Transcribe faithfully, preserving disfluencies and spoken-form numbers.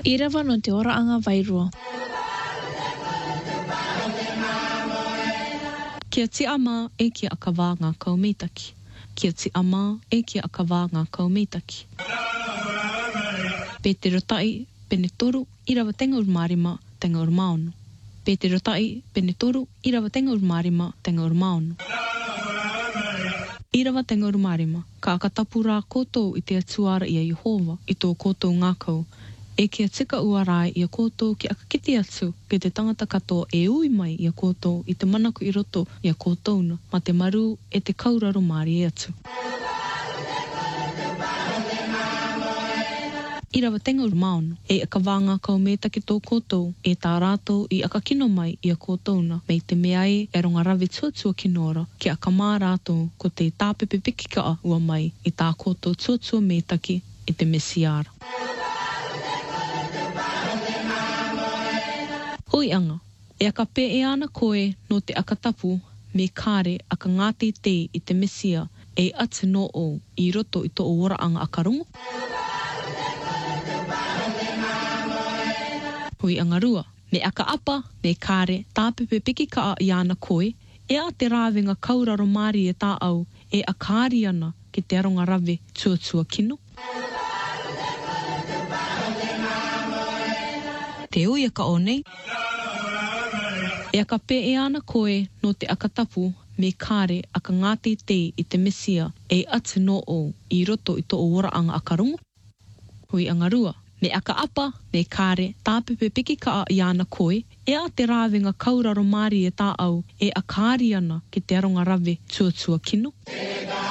I rawa no te oraanga wairua. Kia ti ama e kia akawā ngā kaumitaki. Kia ti ama e kia akawā ngā kaumitaki. Pe te rotai, pene toru, i rawa tenga ur marima, tenga ur maono. Pe te rotai, pene toru, i rawa tenga ur marima, tenga ur maono. I rawa tenga ur marima, ka akatapu rā koutou i te atuara i a Yehova, i tō koutou ngākau, e kia tika ua rai i a koutou ki akakiti atu, ke te tangata katoa e ui mai i a koutou, i te manaku i roto i a koutouna, ma te maru e te kauraro māri e atu. I rawa tenga ur maono, e akawā ngā kaumētaki tō koutou, e tā rātou i akakino mai i a koutouna, mei te mea e e ronga rawe tuatua kinora, ki a kamā rātou ko te tāpepe pikikaa ua mai i tā koutou tuatua mētaki i te mesiara. Hoi anga, e aka pē e ana koe no te akatapu me kāre aka ngāti te i te mesia e atu no o i roto i tō ora anga akarungu. Hoi anga rua, me aka apa, me kāre, tāpepe piki kaa i ana koe, e a te rāwenga kauraro māri e tā au, e a kāri ana ki te aronga rawe tuatua kino. Te ui aka o nei. E aka pē e ana koe no te akatapu, me kāre aka ngāti te i te mesia, e atu no o i roto i tō ora anga akarungu. Hoi anga rua. Me aka apa, me kāre, tāpepe piki kaa i ana koe, e a te rāwenga kauraro māri e tā au, e a kāri ana ki te aronga rawe tuatua kino.